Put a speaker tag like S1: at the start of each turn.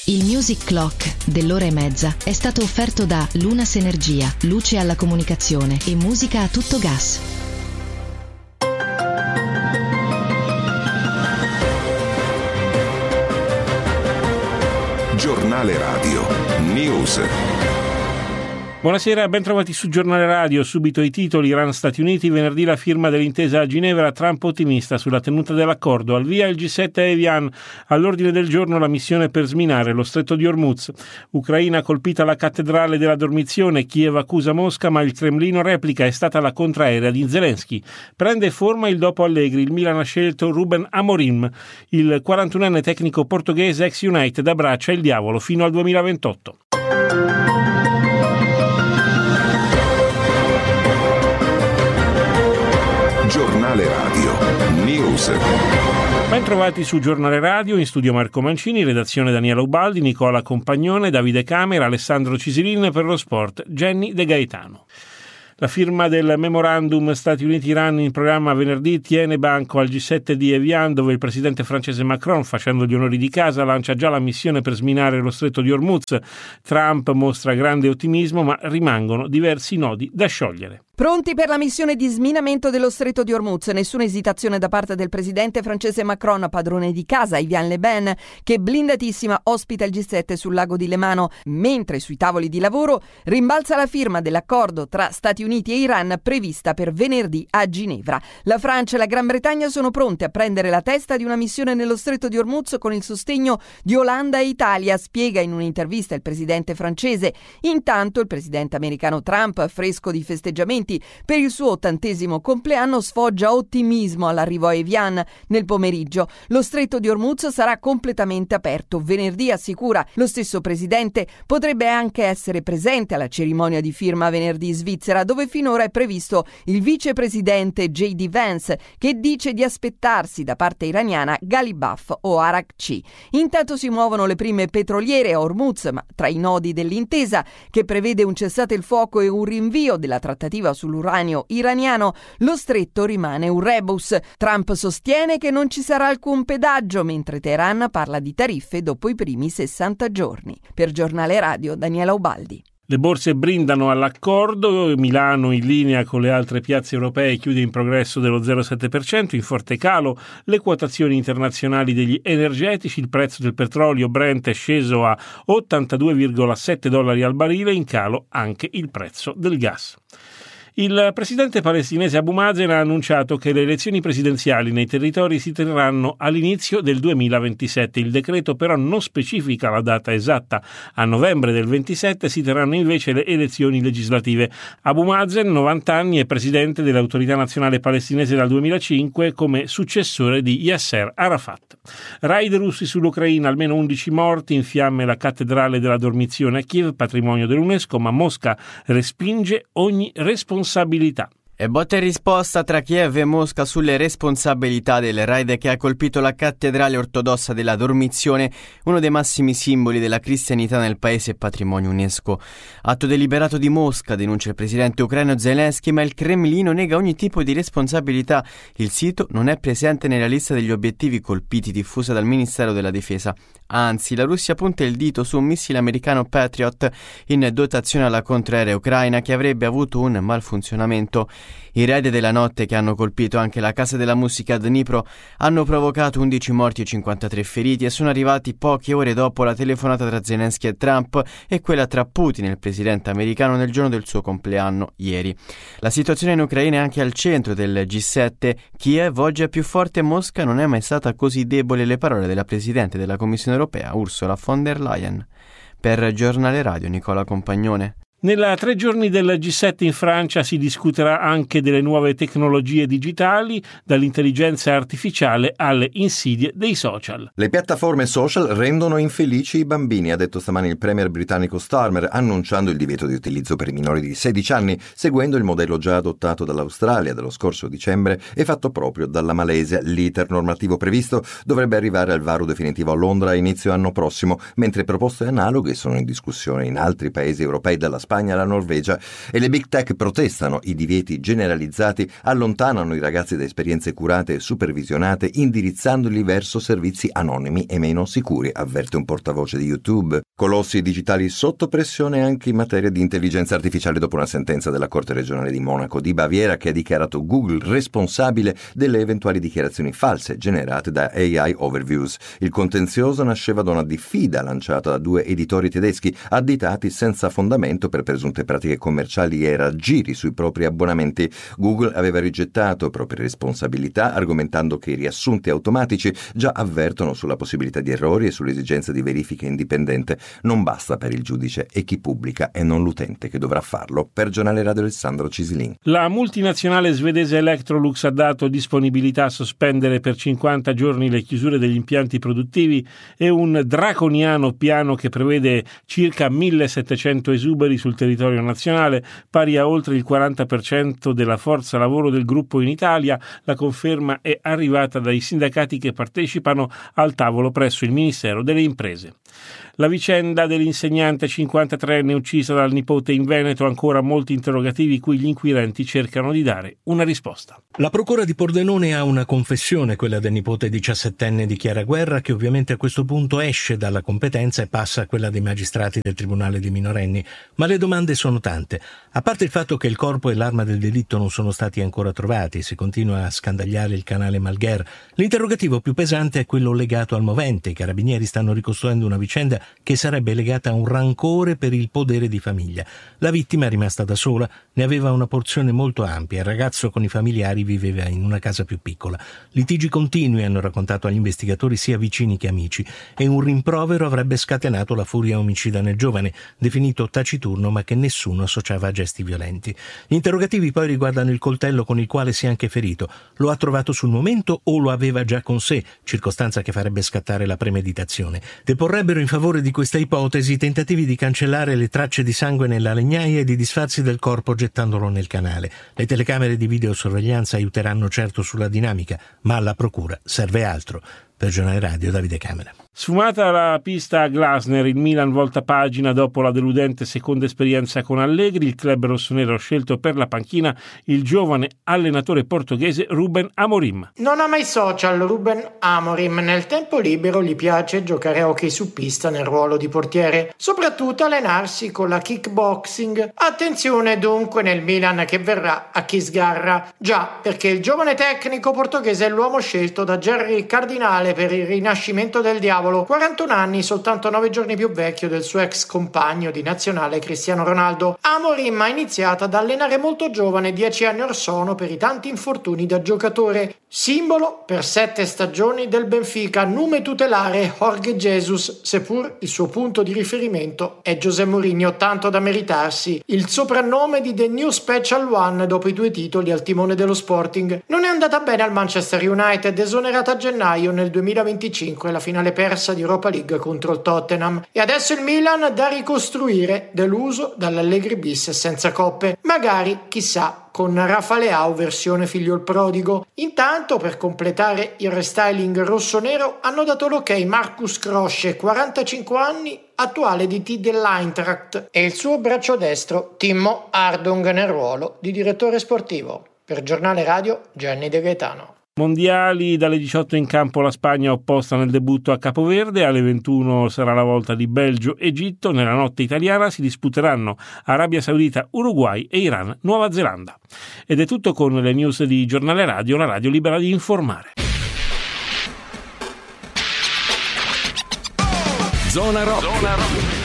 S1: Il Music Clock dell'ora e mezza è stato offerto da Lunas Energia, luce alla comunicazione e musica a tutto gas.
S2: Giornale Radio News.
S3: Buonasera, ben trovati su Giornale Radio. Subito i titoli. Iran-Stati Uniti, venerdì la firma dell'intesa a Ginevra, Trump ottimista sulla tenuta dell'accordo. Al via il G7 a Evian, all'ordine del giorno la missione per sminare lo stretto di Hormuz. Ucraina colpita la cattedrale della dormizione, Kiev accusa Mosca ma il Cremlino replica, è stata la contraerea di Zelensky. Prende forma il dopo Allegri, il Milan ha scelto Ruben Amorim. Il 41enne tecnico portoghese ex United abbraccia il diavolo fino al 2028.
S2: Giornale Radio News.
S3: Ben trovati su Giornale Radio, in studio Marco Mancini, redazione Daniela Ubaldi, Nicola Compagnone, Davide Camera, Alessandro Cisilin, per lo sport Jenny De Gaetano. La firma del memorandum Stati Uniti-Iran in programma venerdì tiene banco al G7 di Evian, dove il presidente francese Macron, facendo gli onori di casa, lancia già la missione per sminare lo stretto di Hormuz. Trump mostra grande ottimismo, ma rimangono diversi nodi da sciogliere.
S4: Pronti per la missione di sminamento dello stretto di Hormuz. Nessuna esitazione da parte del presidente francese Macron, padrone di casa, Evian-les-Bains, che blindatissima ospita il G7 sul lago di Lemano, mentre sui tavoli di lavoro rimbalza la firma dell'accordo tra Stati Uniti e Iran prevista per venerdì a Ginevra. La Francia e la Gran Bretagna sono pronte a prendere la testa di una missione nello stretto di Hormuz con il sostegno di Olanda e Italia, spiega in un'intervista il presidente francese. Intanto il presidente americano Trump, fresco di festeggiamenti per il suo 80° compleanno, sfoggia ottimismo all'arrivo a Evian nel pomeriggio. Lo stretto di Hormuz sarà completamente aperto venerdì, assicura. Lo stesso presidente potrebbe anche essere presente alla cerimonia di firma venerdì in Svizzera, dove finora è previsto il vicepresidente J.D. Vance, che dice di aspettarsi da parte iraniana Ghalibaf o Arakci. Intanto si muovono le prime petroliere a Hormuz, ma tra i nodi dell'intesa, che prevede un cessate il fuoco e un rinvio della trattativa sull'uranio iraniano, lo stretto rimane un rebus. Trump sostiene che non ci sarà alcun pedaggio, mentre Teheran parla di tariffe dopo i primi 60 giorni. Per Giornale Radio, Daniela Ubaldi.
S3: Le borse brindano all'accordo, Milano in linea con le altre piazze europee chiude in progresso dello 0,7%, in forte calo le quotazioni internazionali degli energetici, il prezzo del petrolio Brent è sceso a $82,7 al barile, in calo anche il prezzo del gas. Il presidente palestinese Abu Mazen ha annunciato che le elezioni presidenziali nei territori si terranno all'inizio del 2027. Il decreto però non specifica la data esatta. A novembre del 27 si terranno invece le elezioni legislative. Abu Mazen, 90 anni, è presidente dell'Autorità Nazionale Palestinese dal 2005 come successore di Yasser Arafat. Raid russi sull'Ucraina, almeno 11 morti, in fiamme la cattedrale della dormizione a Kiev, patrimonio dell'UNESCO, ma Mosca respinge ogni responsabilità.
S5: E botta e risposta tra Kiev e Mosca sulle responsabilità del raid che ha colpito la cattedrale ortodossa della Dormizione, uno dei massimi simboli della cristianità nel paese e patrimonio UNESCO. Atto deliberato di Mosca, denuncia il presidente ucraino Zelensky, ma il Cremlino nega ogni tipo di responsabilità. Il sito non è presente nella lista degli obiettivi colpiti diffusa dal Ministero della Difesa. Anzi, la Russia punta il dito su un missile americano Patriot in dotazione alla contraerea ucraina che avrebbe avuto un malfunzionamento. I raid della notte, che hanno colpito anche la Casa della Musica a Dnipro, hanno provocato 11 morti e 53 feriti e sono arrivati poche ore dopo la telefonata tra Zelensky e Trump e quella tra Putin e il presidente americano nel giorno del suo compleanno, ieri. La situazione in Ucraina è anche al centro del G7. Kiev oggi è più forte e Mosca non è mai stata così debole, le parole della presidente della Commissione europea, Ursula von der Leyen. Per Giornale Radio, Nicola Compagnone.
S3: Nella 3 giorni del G7 in Francia si discuterà anche delle nuove tecnologie digitali, dall'intelligenza artificiale alle insidie dei social.
S6: Le piattaforme social rendono infelici i bambini, ha detto stamani il premier britannico Starmer, annunciando il divieto di utilizzo per i minori di 16 anni, seguendo il modello già adottato dall'Australia dello scorso dicembre e fatto proprio dalla Malesia. L'iter normativo previsto dovrebbe arrivare al varo definitivo a Londra a inizio anno prossimo, mentre proposte analoghe sono in discussione in altri paesi europei, dalla Spagna Spagna e la Norvegia, e le big tech protestano i divieti generalizzati, allontanano i ragazzi da esperienze curate e supervisionate, indirizzandoli verso servizi anonimi e meno sicuri, avverte un portavoce di YouTube. Colossi digitali sotto pressione anche in materia di intelligenza artificiale dopo una sentenza della Corte regionale di Monaco di Baviera che ha dichiarato Google responsabile delle eventuali dichiarazioni false generate da AI Overviews. Il contenzioso nasceva da una diffida lanciata da 2 editori tedeschi additati senza fondamento per presunte pratiche commerciali e raggiri sui propri abbonamenti. Google aveva rigettato proprie responsabilità, argomentando che i riassunti automatici già avvertono sulla possibilità di errori e sull'esigenza di verifica indipendente. Non basta per il giudice e chi pubblica e non l'utente che dovrà farlo. Per Giornale Radio Alessandro Cislin.
S3: La multinazionale svedese Electrolux ha dato disponibilità a sospendere per 50 giorni le chiusure degli impianti produttivi e un draconiano piano che prevede circa 1.700 esuberi sul territorio nazionale, pari a oltre il 40% della forza lavoro del gruppo in Italia. La conferma è arrivata dai sindacati che partecipano al tavolo presso il Ministero delle Imprese. La vicenda dell'insegnante 53enne uccisa dal nipote in Veneto, ancora molti interrogativi cui gli inquirenti cercano di dare una risposta.
S7: La procura di Pordenone ha una confessione, quella del nipote 17enne di Chiara Guerra, che ovviamente a questo punto esce dalla competenza e passa a quella dei magistrati del Tribunale dei minorenni. Ma le domande sono tante. A parte il fatto che il corpo e l'arma del delitto non sono stati ancora trovati, si continua a scandagliare il canale Malgher, l'interrogativo più pesante è quello legato al movente. I carabinieri stanno ricostruendo una vicenda che sarebbe legata a un rancore per il podere di famiglia. La vittima è rimasta da sola, ne aveva una porzione molto ampia, il ragazzo con i familiari viveva in una casa più piccola. Litigi continui hanno raccontato agli investigatori sia vicini che amici, e un rimprovero avrebbe scatenato la furia omicida nel giovane, definito taciturno ma che nessuno associava a gesti violenti. Gli interrogativi poi riguardano il coltello con il quale si è anche ferito. Lo ha trovato sul momento o lo aveva già con sé, circostanza che farebbe scattare la premeditazione. Deporrebbero in favore di questa ipotesi tentativi di cancellare le tracce di sangue nella legnaia e di disfarsi del corpo gettandolo nel canale. Le telecamere di videosorveglianza aiuteranno certo sulla dinamica, ma alla procura serve altro. Per Giornale Radio, Davide Camera.
S3: Sfumata la pista a Glasner, il Milan volta pagina dopo la deludente seconda esperienza con Allegri. Il club rossonero ha scelto per la panchina il giovane allenatore portoghese Ruben Amorim.
S8: Non ama i social Ruben Amorim. Nel tempo libero gli piace giocare a hockey su pista nel ruolo di portiere, soprattutto allenarsi con la kickboxing. Attenzione dunque nel Milan che verrà a chi sgarra. Già, perché il giovane tecnico portoghese è l'uomo scelto da Gerry Cardinale per il rinascimento del diavolo, 41 anni, soltanto 9 giorni più vecchio del suo ex compagno di nazionale Cristiano Ronaldo. Amorim ha iniziato ad allenare molto giovane, 10 anni or sono, per i tanti infortuni da giocatore. Simbolo per 7 stagioni del Benfica, nume tutelare Jorge Jesus, seppur il suo punto di riferimento è José Mourinho, tanto da meritarsi il soprannome di The New Special One dopo i 2 titoli al timone dello Sporting. Non è andata bene al Manchester United, esonerata a gennaio nel 2025, la finale persa di Europa League contro il Tottenham, e adesso il Milan da ricostruire, deluso dall'Allegri bis senza coppe, magari, chissà, con Rafa Leao versione figlio il prodigo. Intanto, per completare il restyling rossonero, hanno dato l'ok Marcus Krosche, 45 anni, attuale DT dell'Eintracht, e il suo braccio destro Timo Ardung nel ruolo di direttore sportivo. Per Giornale Radio, Gianni De Gaetano.
S3: Mondiali, dalle 18 in campo la Spagna opposta nel debutto a Capoverde, alle 21 sarà la volta di Belgio-Egitto, nella notte italiana si disputeranno Arabia Saudita, Uruguay e Iran, Nuova Zelanda. Ed è tutto con le news di Giornale Radio, la radio libera di informare.
S2: Zona Rock.